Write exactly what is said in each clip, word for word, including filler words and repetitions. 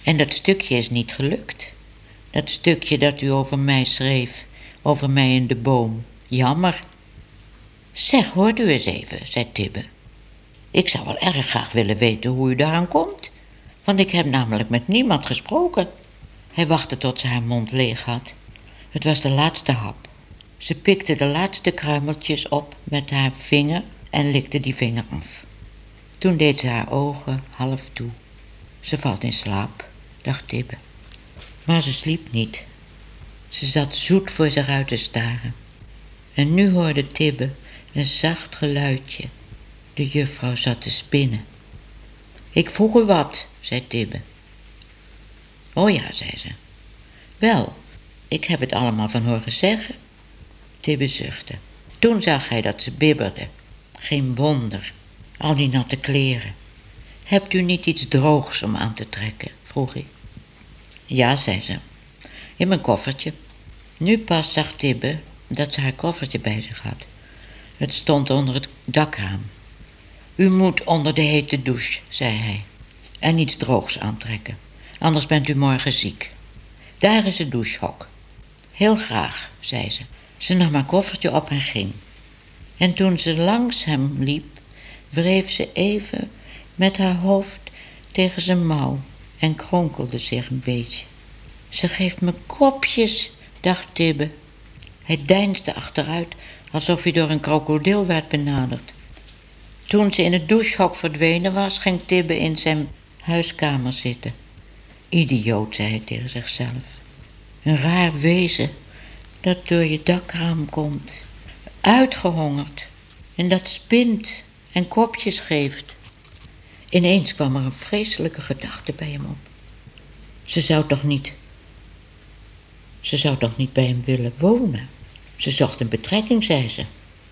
En dat stukje is niet gelukt. Dat stukje dat u over mij schreef, over mij in de boom. Jammer. Zeg, hoort u eens even, zei Tibbe. Ik zou wel erg graag willen weten hoe u daaraan komt. Want ik heb namelijk met niemand gesproken. Hij wachtte tot ze haar mond leeg had. Het was de laatste hap. Ze pikte de laatste kruimeltjes op met haar vinger en likte die vinger af. Toen deed ze haar ogen half toe. Ze valt in slaap, dacht Tibbe. Maar ze sliep niet. Ze zat zoet voor zich uit te staren. En nu hoorde Tibbe een zacht geluidje. De juffrouw zat te spinnen. Ik vroeg u wat, zei Tibbe. O ja, zei ze. Wel, ik heb het allemaal van horen zeggen. Tibbe zuchtte. Toen zag hij dat ze bibberde. Geen wonder, al die natte kleren. Hebt u niet iets droogs om aan te trekken, vroeg hij. Ja, zei ze, in mijn koffertje. Nu pas zag Tibbe dat ze haar koffertje bij zich had. Het stond onder het dakraam. U moet onder de hete douche, zei hij, en iets droogs aantrekken. Anders bent u morgen ziek. Daar is het douchehok. Heel graag, zei ze. Ze nam haar koffertje op en ging. En toen ze langs hem liep, wreef ze even met haar hoofd tegen zijn mouw en kronkelde zich een beetje. Ze geeft me kopjes, dacht Tibbe. Hij deinsde achteruit, alsof hij door een krokodil werd benaderd. Toen ze in het douchehok verdwenen was, ging Tibbe in zijn huiskamer zitten. Idioot, zei hij tegen zichzelf. Een raar wezen dat door je dakraam komt. Uitgehongerd. En dat spint en kopjes geeft. Ineens kwam er een vreselijke gedachte bij hem op. Ze zou toch niet... Ze zou toch niet bij hem willen wonen? Ze zocht een betrekking, zei ze.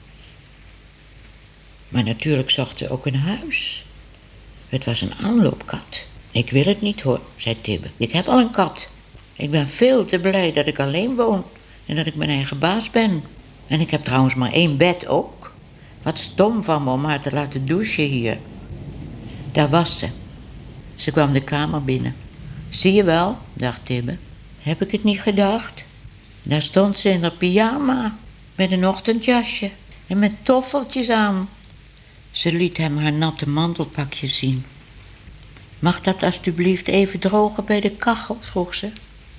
Maar natuurlijk zocht ze ook een huis. Het was een aanloopkat. Ik wil het niet hoor, zei Tibbe. Ik heb al een kat. Ik ben veel te blij dat ik alleen woon en dat ik mijn eigen baas ben. En ik heb trouwens maar één bed ook. Wat stom van me om haar te laten douchen hier. Daar was ze. Ze kwam de kamer binnen. Zie je wel, dacht Tibbe. Heb ik het niet gedacht? Daar stond ze in haar pyjama, met een ochtendjasje en met toffeltjes aan. Ze liet hem haar natte mantelpakje zien. Mag dat alstublieft even drogen bij de kachel, vroeg ze.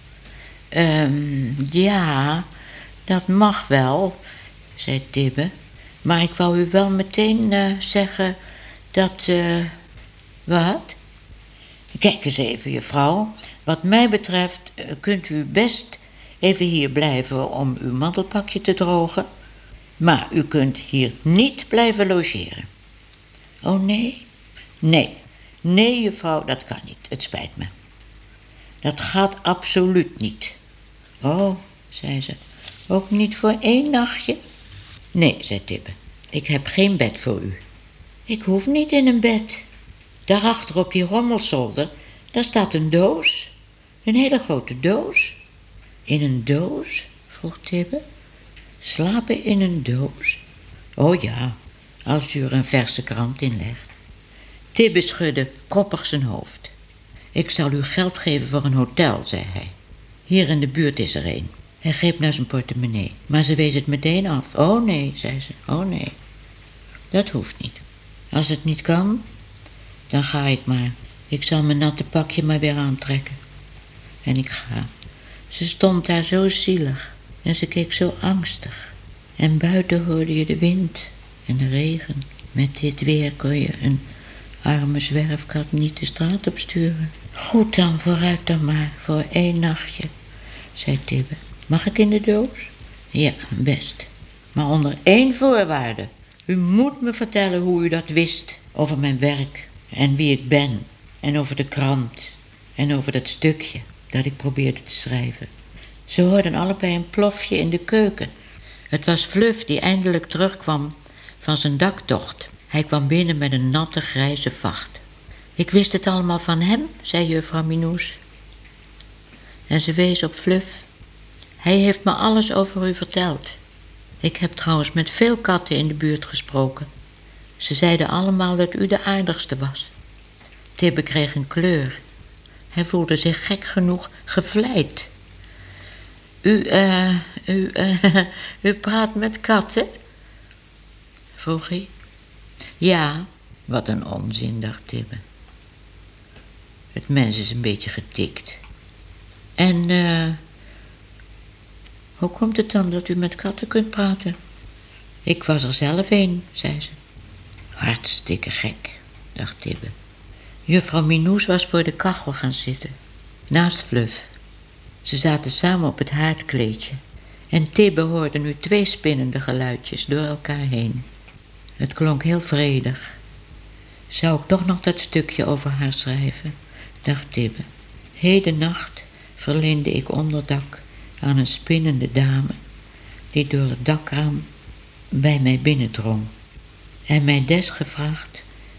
Um, ja, dat mag wel, zei Tibbe. Maar ik wou u wel meteen uh, zeggen dat... Uh, wat? Kijk eens even, juffrouw. Wat mij betreft uh, kunt u best even hier blijven om uw mantelpakje te drogen. Maar u kunt hier niet blijven logeren. Oh nee? Nee. Nee, juffrouw, dat kan niet. Het spijt me. Dat gaat absoluut niet. Oh, zei ze. Ook niet voor één nachtje? Nee, zei Tibbe. Ik heb geen bed voor u. Ik hoef niet in een bed. Daarachter op die rommelzolder, daar staat een doos. Een hele grote doos. In een doos? Vroeg Tibbe. Slapen in een doos? Oh ja, als u er een verse krant in legt. Tibbe schudde koppig zijn hoofd. Ik zal u geld geven voor een hotel, zei hij. Hier in de buurt is er een. Hij greep naar zijn portemonnee, maar ze wees het meteen af. Oh nee, zei ze, oh nee. Dat hoeft niet. Als het niet kan, dan ga ik maar. Ik zal mijn natte pakje maar weer aantrekken. En ik ga. Ze stond daar zo zielig en ze keek zo angstig. En buiten hoorde je de wind en de regen. Met dit weer kon je een arme zwerfkat niet de straat opsturen. Goed dan, vooruit dan maar, voor één nachtje, zei Tibbe. Mag ik in de doos? Ja, best. Maar onder één voorwaarde. U moet me vertellen hoe u dat wist over mijn werk en wie ik ben. En over de krant en over dat stukje dat ik probeerde te schrijven. Ze hoorden allebei een plofje in de keuken. Het was Fluff die eindelijk terugkwam van zijn daktocht. Hij kwam binnen met een natte grijze vacht. Ik wist het allemaal van hem, zei juffrouw Minoes. En ze wees op Fluff. Hij heeft me alles over u verteld. Ik heb trouwens met veel katten in de buurt gesproken. Ze zeiden allemaal dat u de aardigste was. Tibbe kreeg een kleur. Hij voelde zich gek genoeg gevleid. U, eh, u, eh, u praat met katten? Vroeg hij. Ja, wat een onzin, dacht Tibbe. Het mens is een beetje getikt. En, eh, hoe komt het dan dat u met katten kunt praten? Ik was er zelf een, zei ze. Hartstikke gek, dacht Tibbe. Juffrouw Minoes was voor de kachel gaan zitten, naast Fluff. Ze zaten samen op het haardkleedje en Tibbe hoorde nu twee spinnende geluidjes door elkaar heen. Het klonk heel vredig. Zou ik toch nog dat stukje over haar schrijven, dacht Tibbe. Heden nacht verleende ik onderdak aan een spinnende dame die door het dakraam bij mij binnendrong en mij desgevraagd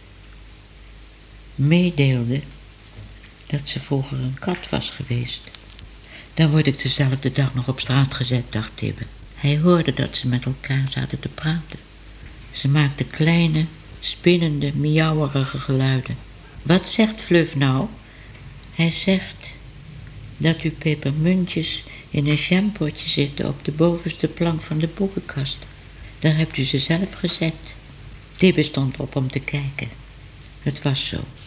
meedeelde dat ze vroeger een kat was geweest. Dan word ik dezelfde dag nog op straat gezet, dacht Tibbe. Hij hoorde dat ze met elkaar zaten te praten. Ze maakten kleine, spinnende, miauwerige geluiden. Wat zegt Fluff nou? Hij zegt dat uw pepermuntjes in een jampotje zitten op de bovenste plank van de boekenkast. Daar hebt u ze zelf gezet. Tibbe stond op om te kijken. Het was zo.